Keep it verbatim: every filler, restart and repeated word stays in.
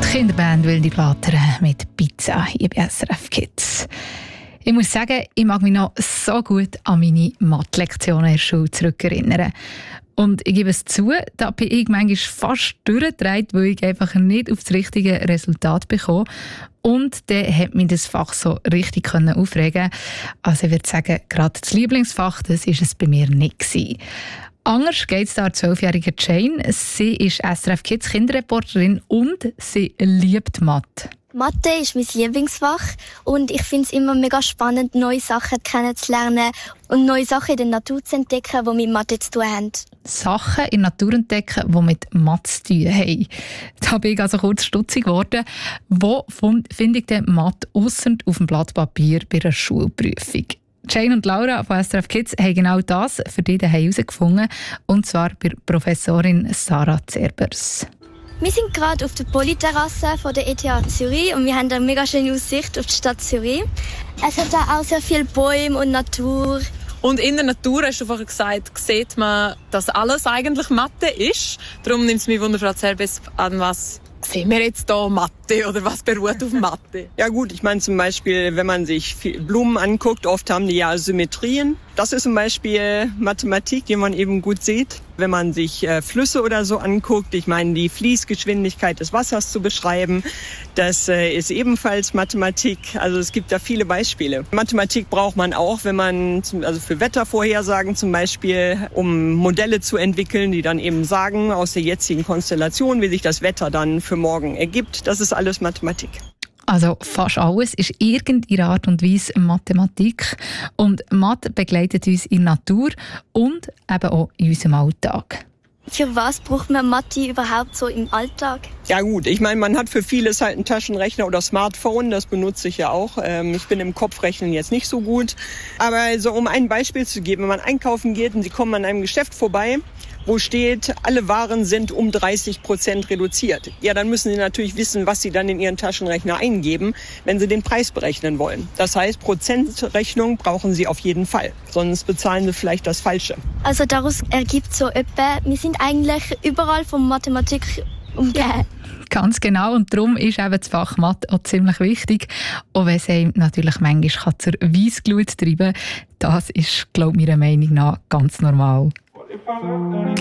Kinderband Wilde Blatter mit Pizza hier bei S R F Kids. Ich muss sagen, ich mag mich noch so gut an meine Mathe-Lektionen in der Schule zurückerinnern. Und ich gebe es zu, da bin ich manchmal fast durchgedreht, weil ich einfach nicht auf das richtige Resultat bekomme. Und dann hat mich das Fach so richtig aufregen. Also ich würde sagen, gerade das Lieblingsfach, das war es bei mir nicht gewesen. Anders geht es der zwölfjährigen Jane. Sie ist S R F Kids Kinderreporterin und sie liebt Mathe. Mathe ist mein Lieblingsfach und ich finde es immer mega spannend, neue Sachen kennenzulernen und neue Sachen in der Natur zu entdecken, die mit Mathe zu tun haben. Sachen in der Natur entdecken, die mit Mathe zu tun haben. Da bin ich also kurz stutzig geworden. Wo finde ich denn Mathe ausser auf dem Blatt Papier bei einer Schulprüfung? Jane und Laura von S R F Kids haben genau das für dich herausgefunden, und zwar bei Professorin Sarah Zerbers. Wir sind gerade auf der Polyterrasse von der E T H Zürich und wir haben eine mega schöne Aussicht auf die Stadt Zürich. Es hat da auch sehr viele Bäume und Natur. Und in der Natur, hast du vorher gesagt, sieht man, dass alles eigentlich Mathe ist. Darum nimmt es mich Wunder, Frau Zerbes, an was sehen wir jetzt hier Mathe oder was beruht auf Mathe? Ja gut, ich meine zum Beispiel, wenn man sich Blumen anguckt, oft haben die ja Symmetrien. Das ist zum Beispiel Mathematik, die man eben gut sieht. Wenn man sich äh, Flüsse oder so anguckt, ich meine die Fließgeschwindigkeit des Wassers zu beschreiben, das äh, ist ebenfalls Mathematik. Also es gibt da viele Beispiele. Mathematik braucht man auch, wenn man, zum, also für Wettervorhersagen zum Beispiel, um Modelle zu entwickeln, die dann eben sagen, aus der jetzigen Konstellation, wie sich das Wetter dann für morgen ergibt. Das ist alles Mathematik. Also fast alles ist irgendeine Art und Weise Mathematik. Und Mathe begleitet uns in der Natur und eben auch in unserem Alltag. Für was braucht man Mathe überhaupt so im Alltag? Ja gut, ich meine, man hat für vieles halt einen Taschenrechner oder Smartphone, das benutze ich ja auch. Ähm, ich bin im Kopfrechnen jetzt nicht so gut. Aber also, um ein Beispiel zu geben, wenn man einkaufen geht und Sie kommen an einem Geschäft vorbei, wo steht, alle Waren sind um dreißig Prozent reduziert. Ja, dann müssen Sie natürlich wissen, was Sie dann in Ihren Taschenrechner eingeben, wenn Sie den Preis berechnen wollen. Das heißt, Prozentrechnung brauchen Sie auf jeden Fall, sonst bezahlen Sie vielleicht das Falsche. Also daraus ergibt so etwa, wir sind eigentlich überall von Mathematik umgeben. Ganz genau, und darum ist eben das Fach Mathe auch ziemlich wichtig, auch wenn es einem natürlich manchmal zur Weissglut treiben kann. Das ist, glaube ich, meiner Meinung nach ganz normal.